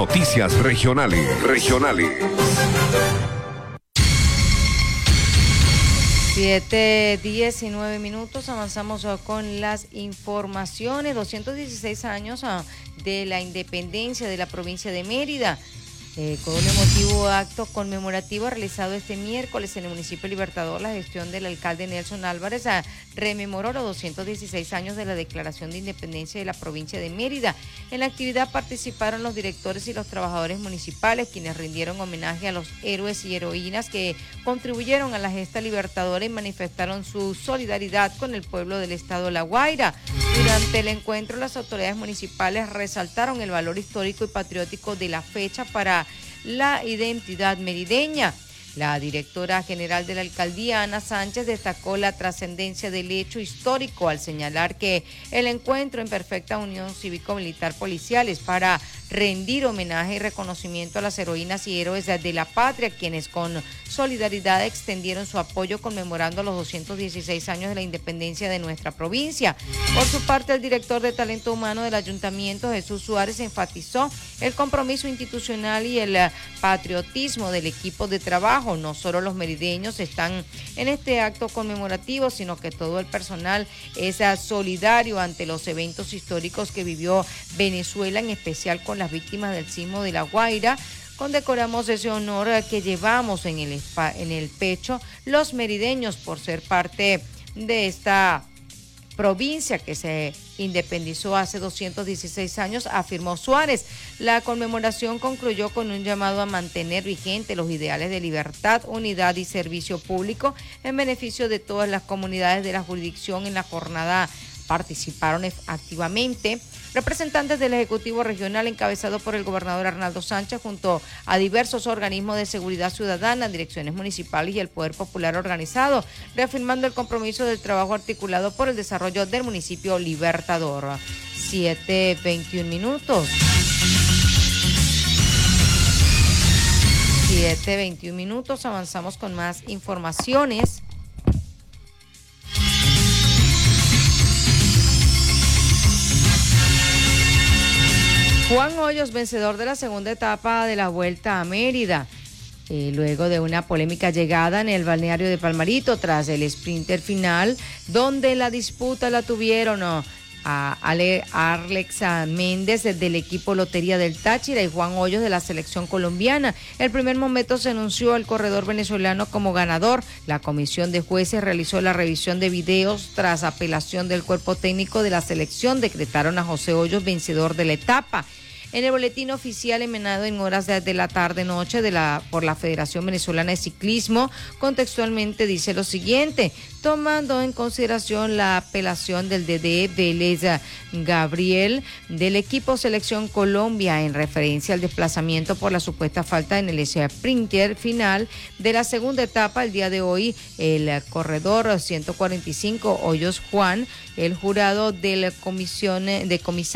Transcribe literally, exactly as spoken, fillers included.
Noticias regionales. Regionales. siete, diecinueve minutos, avanzamos con las informaciones. doscientos dieciséis años de la independencia de la provincia de Mérida. Eh, con un emotivo acto conmemorativo realizado este miércoles en el municipio Libertador, la gestión del alcalde Nelson Álvarez a, rememoró los doscientos dieciséis años de la declaración de independencia de la provincia de Mérida. En la actividad participaron los directores y los trabajadores municipales, quienes rindieron homenaje a los héroes y heroínas que contribuyeron a la gesta libertadora y manifestaron su solidaridad con el pueblo del estado La Guaira. Durante el encuentro, las autoridades municipales resaltaron el valor histórico y patriótico de la fecha para la identidad merideña. La directora general de la alcaldía, Ana Sánchez, destacó la trascendencia del hecho histórico al señalar que el encuentro en perfecta unión cívico-militar policial es para rendir homenaje y reconocimiento a las heroínas y héroes de la patria, quienes con solidaridad extendieron su apoyo conmemorando los doscientos dieciséis años de la independencia de nuestra provincia. Por su parte, el director de Talento Humano del Ayuntamiento, Jesús Suárez, enfatizó el compromiso institucional y el patriotismo del equipo de trabajo. No solo los merideños están en este acto conmemorativo, sino que todo el personal es solidario ante los eventos históricos que vivió Venezuela, en especial con las víctimas del sismo de La Guaira. Condecoramos ese honor que llevamos en el, en el pecho los merideños por ser parte de esta provincia que se independizó hace doscientos dieciséis años, afirmó Suárez. La conmemoración concluyó con un llamado a mantener vigentes los ideales de libertad, unidad y servicio público en beneficio de todas las comunidades de la jurisdicción. En la jornada participaron activamente representantes del Ejecutivo Regional encabezado por el gobernador Arnaldo Sánchez, junto a diversos organismos de seguridad ciudadana, direcciones municipales y el Poder Popular organizado, reafirmando el compromiso del trabajo articulado por el desarrollo del municipio Libertador. siete, veintiún minutos. siete, veintiún minutos, avanzamos con más informaciones. Juan Hoyos, vencedor de la segunda etapa de la Vuelta a Mérida, eh, luego de una polémica llegada en el balneario de Palmarito tras el sprinter final, donde la disputa la tuvieron ¿no? a Ale, Alexa Méndez del equipo Lotería del Táchira y Juan Hoyos de la selección colombiana. El primer momento se anunció al corredor venezolano como ganador. La comisión de jueces realizó la revisión de videos. Tras apelación del cuerpo técnico de la selección, decretaron a José Hoyos vencedor de la etapa. En el boletín oficial emanado en horas de, de la tarde-noche de la, por la Federación Venezolana de Ciclismo, contextualmente dice lo siguiente: tomando en consideración la apelación del D D Vélez Gabriel del equipo Selección Colombia en referencia al desplazamiento por la supuesta falta en el sprinter final de la segunda etapa, el día de hoy el corredor ciento cuarenta y cinco Hoyos Juan, el jurado de la comisión de comisaría